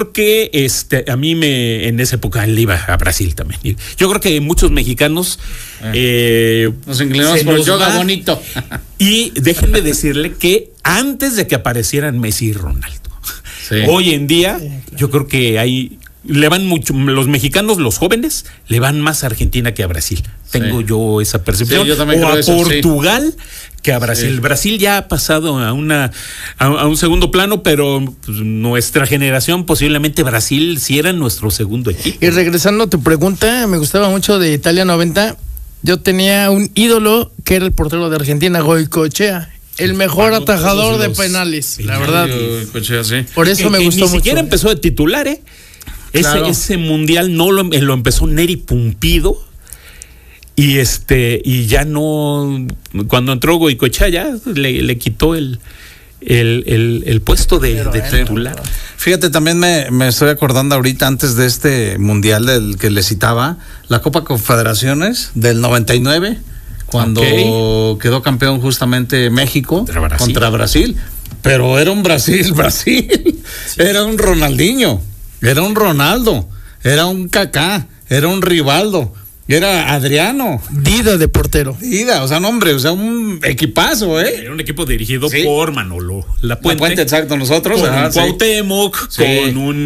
porque a mí en esa época le iba a Brasil también. Yo creo que muchos mexicanos nos inclinamos por el yoga bonito. Y déjenme decirle que antes de que aparecieran Messi y Ronaldo, hoy en día yo creo que le van mucho, los mexicanos, los jóvenes, le van más a Argentina que a Brasil. Tengo yo esa percepción. Yo también o creo a eso, Portugal que a Brasil. Brasil ya ha pasado a un segundo plano, pero pues, nuestra generación, posiblemente Brasil sí era nuestro segundo equipo. Y regresando a tu pregunta, me gustaba mucho de Italia 90. Yo tenía un ídolo que era el portero de Argentina, Goicoechea. El mejor atajador de penales, la verdad. Por eso me gustó mucho. Ni siquiera empezó de titular, Ese mundial no lo empezó Neri Pumpido y ya no, cuando entró Goicoechea ya le quitó el puesto de titular. Fíjate, también me estoy acordando ahorita, antes de este mundial del que le citaba, la Copa Confederaciones del 99, cuando quedó campeón justamente México contra Brasil. Pero era un Brasil, era un Ronaldinho, era un Ronaldo, era un Kaká, era un Rivaldo, era Adriano. Dida de portero. Dida, un equipazo, Era un equipo dirigido por Manolo Lapuente. Exacto, nosotros. Con un Cuauhtémoc, con un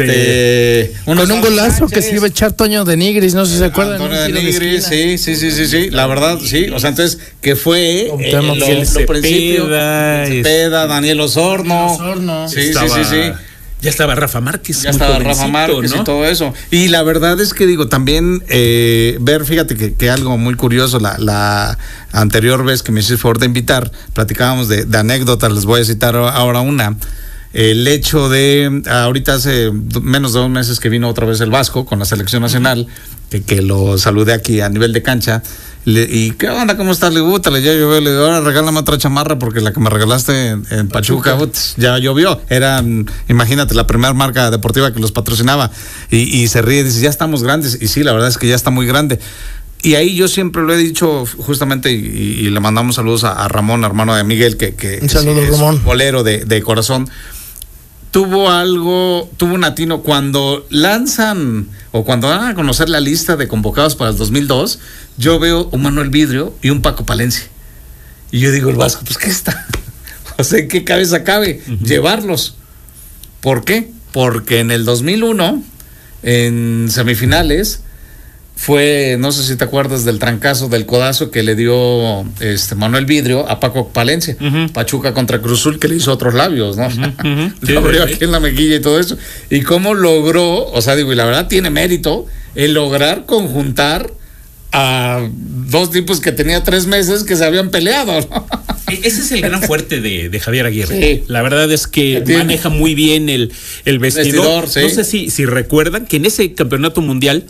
con un golazo que se iba a echar Toño de Nigris, no sé si se acuerdan. Toño de Nigris, sí, la verdad, sí. O sea, entonces, que fue lo principio. Cepeda, Daniel Osorno. Sí. Ya estaba Rafa Márquez. ¿no? Y todo eso. Y la verdad es que también fíjate que algo muy curioso, la anterior vez que me hiciste favor de invitar, platicábamos de anécdotas, les voy a citar ahora una. El hecho de, ahorita hace menos de 2 meses que vino otra vez el Vasco con la selección nacional, que lo saludé aquí a nivel de cancha. ¿Y qué onda? ¿Cómo estás? Le gusta, ya llovió. Le digo, ahora regálame otra chamarra porque la que me regalaste en Pachuca ya llovió. Era, imagínate, la primera marca deportiva que los patrocinaba. Y se ríe y dice, ya estamos grandes. Y sí, la verdad es que ya está muy grande. Y ahí yo siempre lo he dicho justamente, y le mandamos saludos a Ramón, hermano de Miguel, que un saludo, es Ramón. Bolero de corazón. Tuvo un atino cuando lanzan o cuando van a conocer la lista de convocados para el 2002. Yo veo un Manuel Vidrio y un Paco Palencia. Y yo digo, el Vasco, pues ¿qué está? O sea, ¿qué cabeza cabe? Llevarlos. ¿Por qué? Porque en el 2001, en semifinales, fue, no sé si te acuerdas del trancazo, del codazo que le dio Manuel Vidrio a Paco Palencia. Pachuca contra Cruz Azul, que le hizo otros labios, ¿no? Le abrió aquí en la mejilla y todo eso. Y cómo logró, y la verdad tiene mérito, el lograr conjuntar a 2 tipos que tenía 3 meses que se habían peleado, ¿no? Ese es el gran fuerte de Javier Aguirre. Sí. La verdad es que maneja muy bien el vestidor. Sí. No sé si recuerdan que en ese campeonato mundial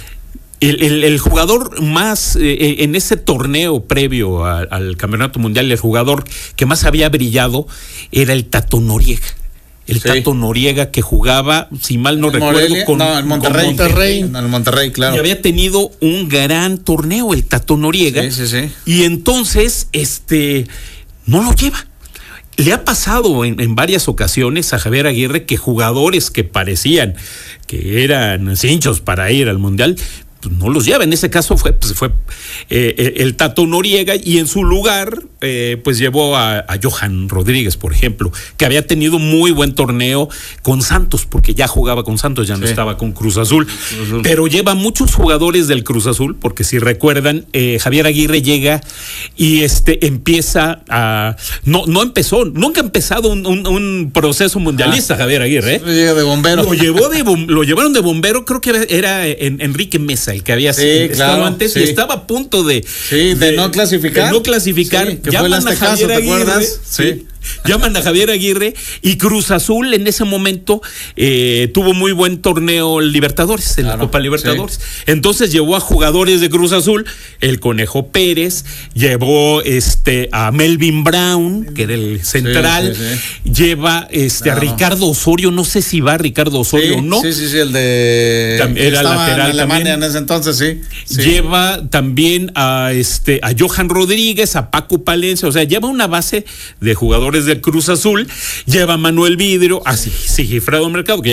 el jugador más, en ese torneo previo al campeonato mundial, el jugador que más había brillado era el Tato Noriega. Tato Noriega, que jugaba, si mal no recuerdo, el Monterrey. El Monterrey, claro. Y había tenido un gran torneo el Tato Noriega. Sí. Y entonces, no lo lleva. Le ha pasado en varias ocasiones a Javier Aguirre que jugadores que parecían que eran cinchos para ir al Mundial, no los lleva. En ese caso fue el Tato Noriega, y en su lugar llevó a Johan Rodríguez, por ejemplo, que había tenido muy buen torneo con Santos, porque ya jugaba con Santos, ya no estaba con Cruz Azul. Pero lleva muchos jugadores del Cruz Azul, porque si recuerdan, Javier Aguirre llega y empieza a... nunca ha empezado un proceso mundialista, Javier Aguirre. Llega de bombero. Lo llevaron de bombero, creo que era Enrique Mesa, el que había estado antes, y estaba a punto de no clasificar. Que llaman fue el caso, ¿te acuerdas? Sí. Llaman a Javier Aguirre, y Cruz Azul en ese momento tuvo muy buen torneo Libertadores, en la Copa Libertadores. Entonces llevó a jugadores de Cruz Azul, el Conejo Pérez, llevó a Melvin Brown, que era el central, lleva a Ricardo Osorio, no sé si va Ricardo Osorio o no. Sí, el de... Era lateral en Alemania también. En ese entonces, sí. Lleva también a Johan Rodríguez, a Paco Palencia, o sea, lleva una base de jugadores del Cruz Azul, lleva a Manuel Vidrio, a Sigifredo Mercado, que